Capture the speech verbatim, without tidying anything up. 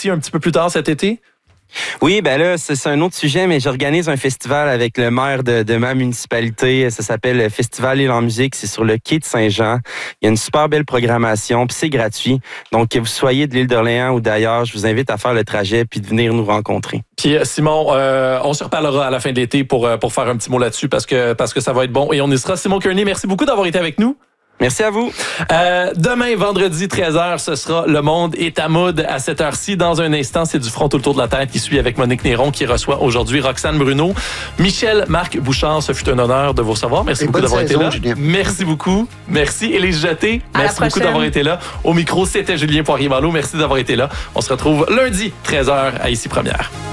aussi un petit peu plus tard cet été? Oui, ben là, c'est un autre sujet, mais j'organise un festival avec le maire de, de ma municipalité. Ça s'appelle le Festival Île en musique. C'est sur le quai de Saint-Jean. Il y a une super belle programmation, puis c'est gratuit. Donc, que vous soyez de l'île d'Orléans ou d'ailleurs, je vous invite à faire le trajet puis de venir nous rencontrer. Puis Simon, euh, on se reparlera à la fin de l'été pour, pour faire un petit mot là-dessus parce que, parce que ça va être bon. Et on y sera. Simon Kearney, merci beaucoup d'avoir été avec nous. Merci à vous. Euh, demain, vendredi, treize heures, ce sera Le Monde est à mode à cette heure-ci. Dans un instant, c'est du front tout le tour de la tête qui suit avec Monique Néron qui reçoit aujourd'hui Roxane Bruno. Michel Marc Bouchard, ce fut un honneur de vous recevoir. Merci Et beaucoup d'avoir saison, été là. Julien. Merci beaucoup. Merci Élise Jeté. Merci beaucoup d'avoir été là. Au micro, c'était Julien Poirier-Malo. Merci d'avoir été là. On se retrouve lundi, treize heures, à Ici Première.